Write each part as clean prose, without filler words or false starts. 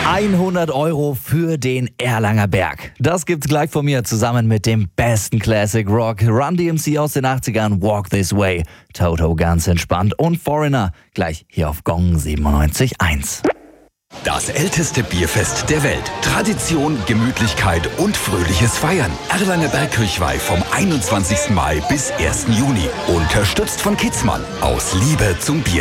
100 € für den Erlanger Berg. Das gibt's gleich von mir zusammen mit dem besten Classic Rock. Run DMC aus den 80ern, Walk This Way. Toto ganz entspannt und Foreigner gleich hier auf Gong 97.1. Das älteste Bierfest der Welt. Tradition, Gemütlichkeit und fröhliches Feiern. Erlanger Bergkirchweih vom 21. Mai bis 1. Juni. Unterstützt von Kitzmann. Aus Liebe zum Bier.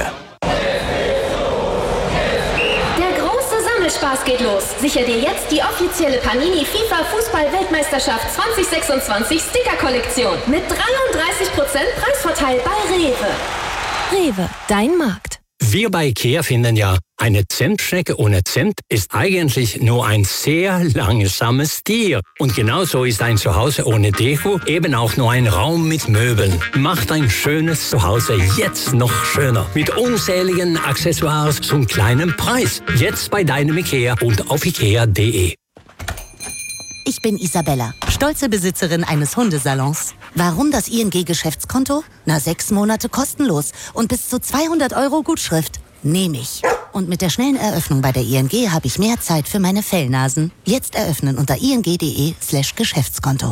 Spaß geht los. Sicher dir jetzt die offizielle Panini FIFA Fußball-Weltmeisterschaft 2026 Sticker-Kollektion mit 33% Preisvorteil bei Rewe. Rewe, dein Markt. Wir bei IKEA finden ja, eine Zimtschnecke ohne Zimt ist eigentlich nur ein sehr langsames Tier. Und genauso ist ein Zuhause ohne Deko eben auch nur ein Raum mit Möbeln. Macht ein schönes Zuhause jetzt noch schöner. Mit unzähligen Accessoires zum kleinen Preis. Jetzt bei deinem IKEA und auf ikea.de. Ich bin Isabella, stolze Besitzerin eines Hundesalons. Warum das ING-Geschäftskonto? 6 Monate kostenlos und bis zu 200 € Gutschrift. Nehme ich. Und mit der schnellen Eröffnung bei der ING habe ich mehr Zeit für meine Fellnasen. Jetzt eröffnen unter ing.de/Geschäftskonto.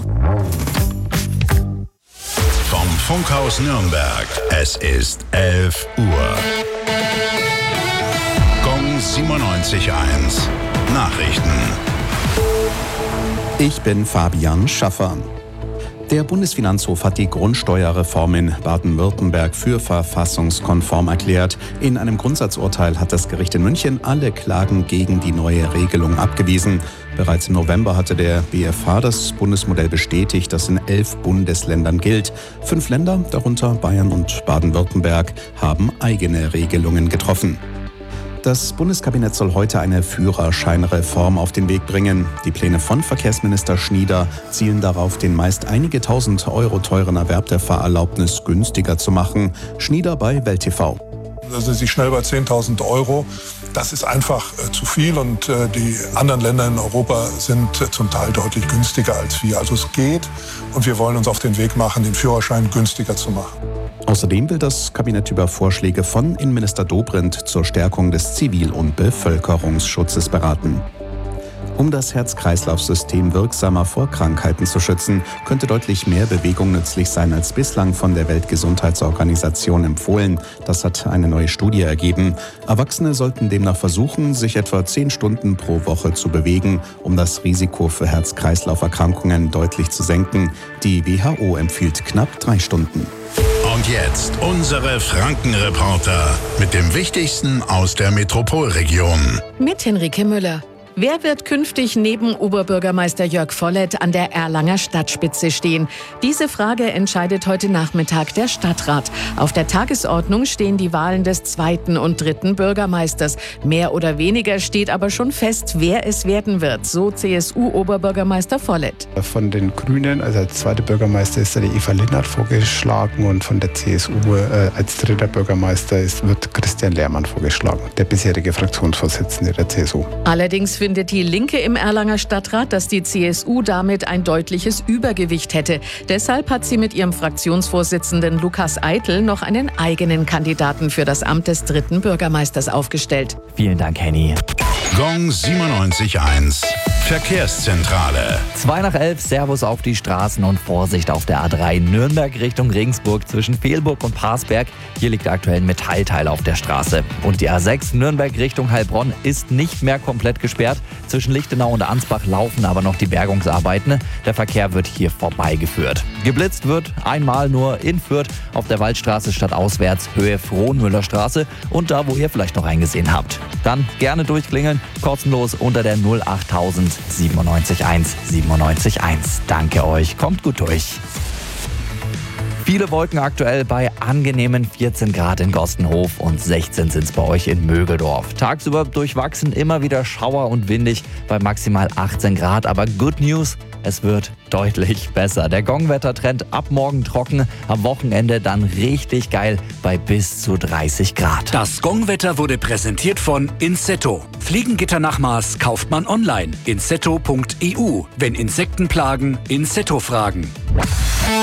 Vom Funkhaus Nürnberg. Es ist 11 Uhr. Gong 97.1. Nachrichten. Ich bin Fabian Schaffer. Der Bundesfinanzhof hat die Grundsteuerreform in Baden-Württemberg für verfassungskonform erklärt. In einem Grundsatzurteil hat das Gericht in München alle Klagen gegen die neue Regelung abgewiesen. Bereits im November hatte der BfH das Bundesmodell bestätigt, das in 11 Bundesländern gilt. 5 Länder, darunter Bayern und Baden-Württemberg, haben eigene Regelungen getroffen. Das Bundeskabinett soll heute eine Führerscheinreform auf den Weg bringen. Die Pläne von Verkehrsminister Schnieder zielen darauf, den meist einige tausend Euro teuren Erwerb der Fahrerlaubnis günstiger zu machen. Schnieder bei Welt TV. Also sie schnell bei 10.000 €. Das ist einfach zu viel und die anderen Länder in Europa sind zum Teil deutlich günstiger als wir. Also es geht und wir wollen uns auf den Weg machen, den Führerschein günstiger zu machen. Außerdem will das Kabinett über Vorschläge von Innenminister Dobrindt zur Stärkung des Zivil- und Bevölkerungsschutzes beraten. Um das Herz-Kreislauf-System wirksamer vor Krankheiten zu schützen, könnte deutlich mehr Bewegung nützlich sein als bislang von der Weltgesundheitsorganisation empfohlen. Das hat eine neue Studie ergeben. Erwachsene sollten demnach versuchen, sich etwa 10 Stunden pro Woche zu bewegen, um das Risiko für Herz-Kreislauf-Erkrankungen deutlich zu senken. Die WHO empfiehlt knapp 3 Stunden. Und jetzt unsere Franken-Reporter mit dem Wichtigsten aus der Metropolregion. Mit Henrike Müller. Wer wird künftig neben Oberbürgermeister Jörg Vollert an der Erlanger Stadtspitze stehen? Diese Frage entscheidet heute Nachmittag der Stadtrat. Auf der Tagesordnung stehen die Wahlen des 2. und 3. Bürgermeisters. Mehr oder weniger steht aber schon fest, wer es werden wird, so CSU-Oberbürgermeister Vollert. Von den Grünen, also als 2. Bürgermeister ist da die Eva Linnert vorgeschlagen und von der CSU als 3. Bürgermeister wird Christian Lehrmann vorgeschlagen, der bisherige Fraktionsvorsitzende der CSU. Allerdings findet die Linke im Erlanger Stadtrat, dass die CSU damit ein deutliches Übergewicht hätte. Deshalb hat sie mit ihrem Fraktionsvorsitzenden Lukas Eitel noch einen eigenen Kandidaten für das Amt des 3. Bürgermeisters aufgestellt. Vielen Dank, Henny. Gong 97.1. Verkehrszentrale. 2 nach 11, Servus auf die Straßen und Vorsicht auf der A3 Nürnberg Richtung Regensburg zwischen Fehlburg und Parsberg. Hier liegt aktuell ein Metallteil auf der Straße. Und die A6 Nürnberg Richtung Heilbronn ist nicht mehr komplett gesperrt. Zwischen Lichtenau und Ansbach laufen aber noch die Bergungsarbeiten. Der Verkehr wird hier vorbeigeführt. Geblitzt wird einmal nur in Fürth auf der Waldstraße stadtauswärts Höhe Frohnmüllerstraße und da, wo ihr vielleicht noch eingesehen habt. Dann gerne durchklingeln, kostenlos unter der 08000 97.1 97.1. Danke euch, kommt gut durch. Viele Wolken aktuell bei angenehmen 14 Grad in Gostenhof und 16 sind es bei euch in Mögeldorf. Tagsüber durchwachsen immer wieder Schauer und windig bei maximal 18 Grad. Aber Good News, es wird deutlich besser. Der Gongwettertrend ab morgen trocken, am Wochenende dann richtig geil bei bis zu 30 Grad. Das Gongwetter wurde präsentiert von Insetto. Fliegengitternachmaß kauft man online. Insetto.eu. Wenn Insekten plagen, Insetto fragen.